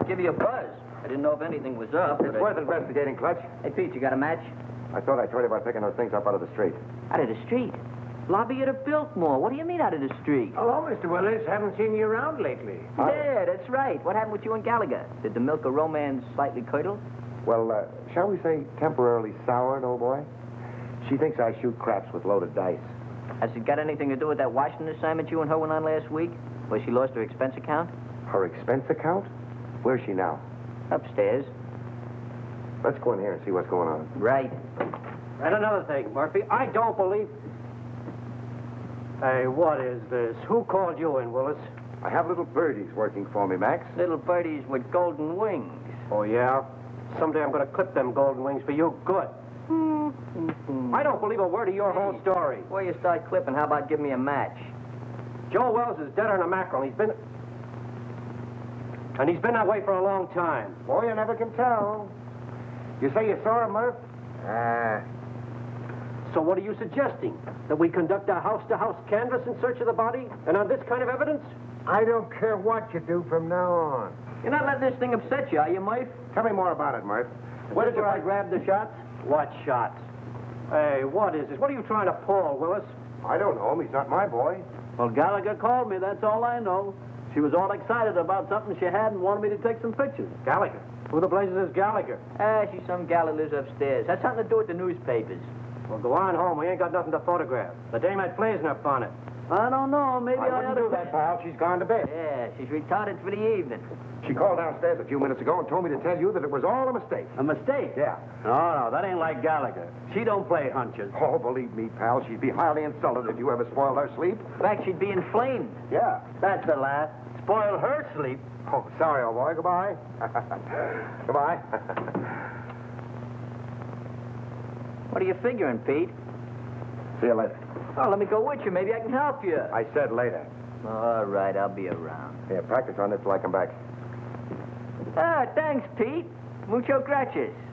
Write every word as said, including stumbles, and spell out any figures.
give you a buzz. I didn't know if anything was up. It's but worth I... investigating, Clutch. Hey, Pete, you got a match? I thought I told you about picking those things up out of the street. Out of the street? Lobby of Biltmore. What do you mean out of the street? Hello, Mister Willis. Haven't seen you around lately. Yeah, that's right. What happened with you and Gallagher? Did the milk of romance slightly curdle? Well, uh, shall we say temporarily soured, old boy? She thinks I shoot craps with loaded dice. Has it got anything to do with that Washington assignment you and her went on last week? Where she lost her expense account? Her expense account? Where's she now? Upstairs. Let's go in here and see what's going on. Right. And another thing, Murphy, I don't believe... Hey, what is this? Who called you in, Willis? I have little birdies working for me, Max. Little birdies with golden wings. Oh, yeah? Someday I'm going to clip them golden wings for you good. Mm-hmm. I don't believe a word of your whole story. Before you start clipping, how about giving me a match? Joe Wells is deader than a mackerel. He's been... And he's been that way for a long time. Boy, you never can tell. You say you saw him, Murph? Ah. So what are you suggesting? That we conduct a house-to-house canvass in search of the body? And on this kind of evidence? I don't care what you do from now on. You're not letting this thing upset you, are you, Murph? Tell me more about it, Murph. Where did you I grab the shots? What shots? Hey, what is this? What are you trying to pull, Willis? I don't know him. He's not my boy. Well, Gallagher called me, that's all I know. She was all excited about something she had and wanted me to take some pictures. Gallagher? Who the blazes is Gallagher? Ah, she's some gal that lives upstairs. Has something to do with the newspapers. Well, go on home. We ain't got nothing to photograph. The dame had blazing up on it. I don't know, maybe I, I ought wouldn't to... do that, pal. She's gone to bed. Yeah, she's retarded for the evening. She called downstairs a few minutes ago and told me to tell you that it was all a mistake. A mistake? Yeah. No, no, that ain't like Gallagher. She don't play hunches. Oh, believe me, pal, she'd be highly insulted if you ever spoiled her sleep. In fact, she'd be inflamed. Yeah. That's the last. Spoil her sleep. Oh, sorry, old boy. Goodbye. Goodbye. What are you figuring, Pete? See you later. Oh, let me go with you. Maybe I can help you. I said later. All right, I'll be around. Here, practice on this till I come back. Ah, thanks, Pete. Mucho gracias.